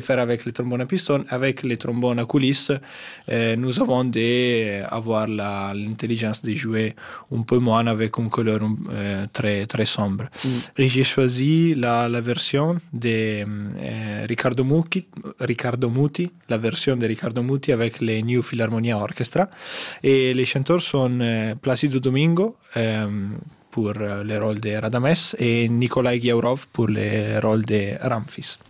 faire avec les trombones à piston. Avec les trombones à coulisses, nous avons avoir l'intelligence de jouer un peu moins avec une couleur très, très sombre. Et j'ai choisi la version de Riccardo Muti, la version de Riccardo Muti avec les New Philharmonia Orchestra. Et les chanteurs sont Placido Domingo pour le rôle de Radames et Nikolai Giaurov pour le rôle de Ramphis.